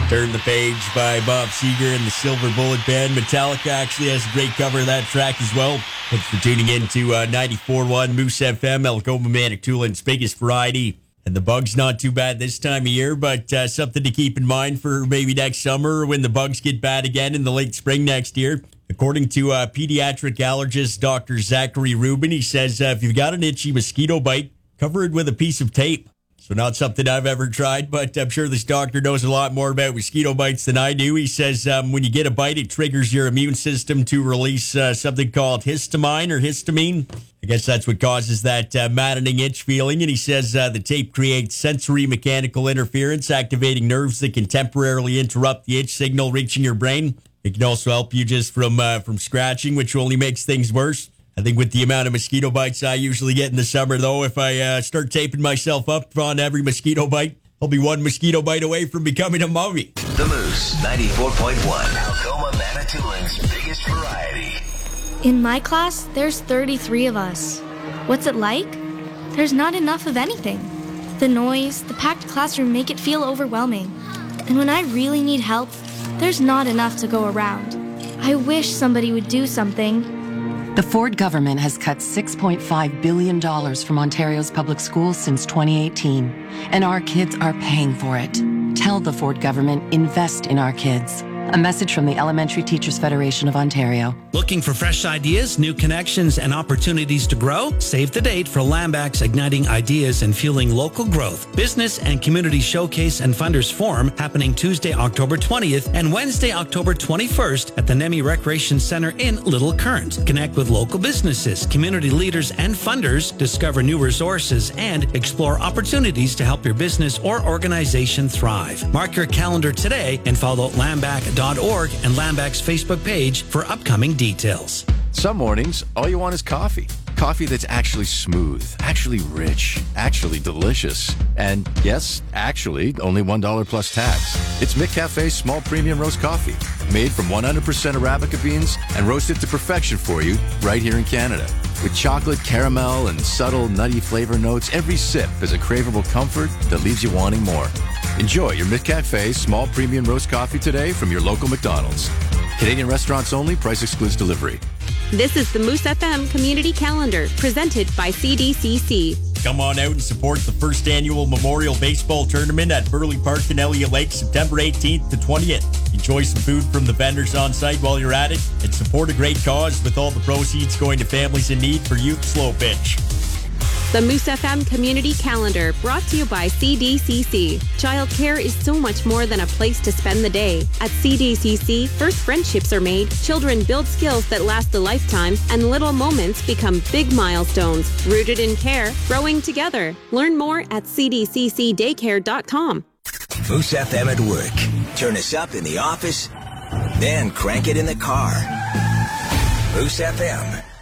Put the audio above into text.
Turn the Page by Bob Seger and the Silver Bullet Band. Metallica actually has a great cover of that track as well. Thanks for tuning in to 94.1 Moose FM, Elcoma Manitoulin's biggest variety. And the bug's not too bad this time of year, but something to keep in mind for maybe next summer when the bugs get bad again in the late spring next year. According to pediatric allergist Dr. Zachary Rubin, he says if you've got an itchy mosquito bite, cover it with a piece of tape. So not something I've ever tried, but I'm sure this doctor knows a lot more about mosquito bites than I do. He says when you get a bite, it triggers your immune system to release something called histamine or histamine. I guess that's what causes that maddening itch feeling. And he says the tape creates sensory mechanical interference, activating nerves that can temporarily interrupt the itch signal reaching your brain. It can also help you just from scratching, which only makes things worse. I think with the amount of mosquito bites I usually get in the summer, though, if I start taping myself up on every mosquito bite, I'll be one mosquito bite away from becoming a mummy. The Moose, 94.1. Algoma Manitoulin's biggest variety. In my class, there's 33 of us. What's it like? There's not enough of anything. The noise, the packed classroom make it feel overwhelming. And when I really need help, there's not enough to go around. I wish somebody would do something. The Ford government has cut $6.5 billion from Ontario's public schools since 2018, and our kids are paying for it. Tell the Ford government, invest in our kids. A message from the Elementary Teachers Federation of Ontario. Looking for fresh ideas, new connections, and opportunities to grow? Save the date for Lambac's Igniting Ideas and Fueling Local Growth Business and Community Showcase and Funders Forum, happening Tuesday, October 20th and Wednesday, October 21st at the Nemi Recreation Center in Little Current. Connect with local businesses, community leaders, and funders, discover new resources, and explore opportunities to help your business or organization thrive. Mark your calendar today and follow Lambac.org and Lambac's Facebook page for upcoming details. Some mornings, all you want is coffee. Coffee that's actually smooth, actually rich, actually delicious. And yes, actually, only $1 plus tax. It's McCafe's small premium roast coffee, made from 100% Arabica beans and roasted to perfection for you right here in Canada. With chocolate, caramel, and subtle nutty flavor notes, every sip is a craveable comfort that leaves you wanting more. Enjoy your McCafe small premium roast coffee today from your local McDonald's. Canadian restaurants only. Price excludes delivery. This is the Moose FM Community Calendar, presented by CDCC. Come on out and support the first annual Memorial Baseball Tournament at Burley Park in Elliott Lake, September 18th to 20th. Enjoy some food from the vendors on site while you're at it, and support a great cause with all the proceeds going to families in need for Youth Slow Pitch. The Moose FM Community Calendar, brought to you by CDCC. Childcare is so much more than a place to spend the day. At CDCC, first friendships are made, children build skills that last a lifetime, and little moments become big milestones. Rooted in care, growing together. Learn more at cdccdaycare.com. Moose FM at work. Turn us up in the office, then crank it in the car. Moose FM